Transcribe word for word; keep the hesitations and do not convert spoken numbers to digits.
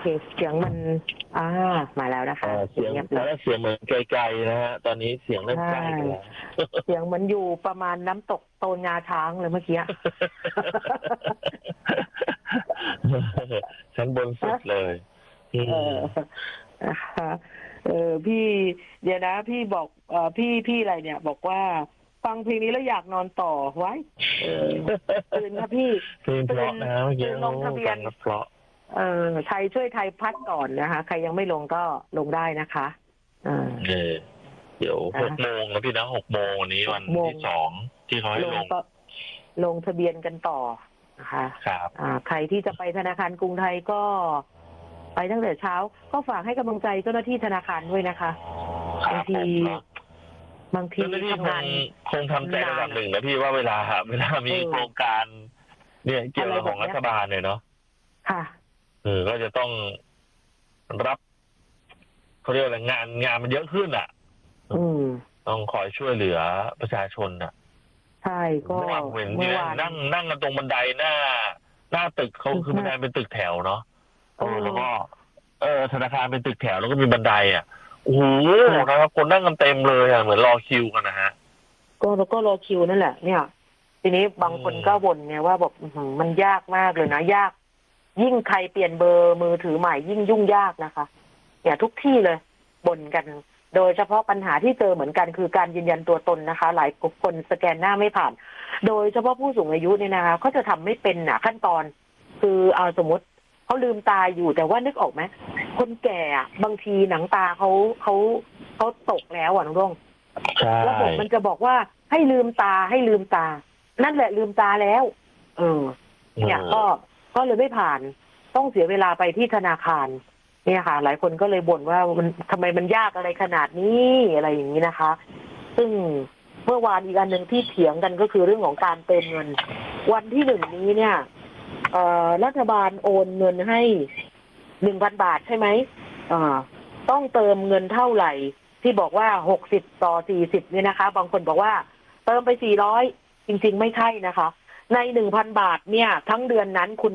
เสียงมันอ่ามาแล้วนะคะเสียงแล้วเสียงเหมือนไกลๆนะฮะตอนนี้เสียงเริ่มใกล้แล้วเสียงมันอยู่ประมาณน้ำตกโตนงาช้างเลยเมื่อกี้ชั้นบนสุดเลยเออนะคะเออพี่เดี๋ยวนะพี่บอกเออพี่พี่อะไรเนี่ยบอกว่าฟังเพลงนี้แล้วอยากนอนต่อไว้เออตื่นค่ะพี่ตื่นเพราะนะเมื่อกี้ลงทะเบียนเพราะเออไทยช่วยไทยพัดก่อนนะคะใครยังไม่ลงก็ลงได้นะคะอ่าเดี๋ยวหกโมงนะพี่นะหกโมงวันนี้วันที่สองที่เขาให้ลงลงทะเบียนกันต่อนะคะครับอ่าใครที่จะไปธนาคารกรุงไทยก็ไปตั้งแต่เช้าก็ฝากให้กำลังใจเจ้าหน้าที่ธนาคารด้วยนะคะบางทีบางทีทำงานคงทำใจระดับหนึ่งนะพี่ว่าเวลาเวลามีโครงการเนี่ยเกี่ยวกับของรัฐบาลเนี่ยเนาะค่ะเออก็จะต้องรับเขาเรียกอะไรงานงานมันเยอะขึ้นอ่ะอืมต้องคอยช่วยเหลือประชาชนอ่ะใช่ก็เมื่อวานนั่งนั่งกันตรงบันไดหน้าหน้าตึกเขาคือบันไดเป็นตึกแถวเนาะแล้วก็เออธนาคารเป็นตึกแถวแล้วก็มีบันไดอ่ะโอ้โหนะครับคนนั่งกันเต็มเลยอ่ะเหมือนรอคิวกันนะฮะก็แล้วก็รอคิวนั่นแหละเนี่ยทีนี้บางคนก็บ่นไงว่าแบบมันยากมากเลยนะยากยิ่งใครเปลี่ยนเบอร์มือถือใหม่ยิ่งยุ่งยากนะคะเนี่ยทุกที่เลยบ่นกันโดยเฉพาะปัญหาที่เจอเหมือนกันคือการยืนยันตัวตนนะคะหลายคนสแกนหน้าไม่ผ่านโดยเฉพาะผู้สูงอายุเนี่ยนะคะเขาจะทำไม่เป็นอ่ะขั้นตอนคือเอาสมมติเขาลืมตาอยู่แต่ว่านึกออกไหมคนแก่อ่ะบางทีหนังตาเขาเขาเขาตกแล้วอ่ะน้องร่งแล้วผมมันจะบอกว่าให้ลืมตาให้ลืมตานั่นแหละลืมตาแล้วเออเนี่ยก็ก็เลยไม่ผ่านต้องเสียเวลาไปที่ธนาคารเนี่ยค่ะหลายคนก็เลยบ่นว่ามันทำไมมันยากอะไรขนาดนี้อะไรอย่างนี้นะคะซึ่งเมื่อวานอีกอันหนึ่งที่เถียงกันก็คือเรื่องของการเติมเงินวันที่หนึ่งนี้เนี่ยเอ่อรัฐบาลโอนเงินให้หนึ่งพันบาทใช่ไหมอ่าต้องเติมเงินเท่าไหร่ที่บอกว่าหกสิบต่อสี่สิบเนี่ยนะคะบางคนบอกว่าเติมไปสี่ร้อยจริงๆไม่ใช่นะคะในหนึ่งพันบาทเนี่ยทั้งเดือนนั้นคุณ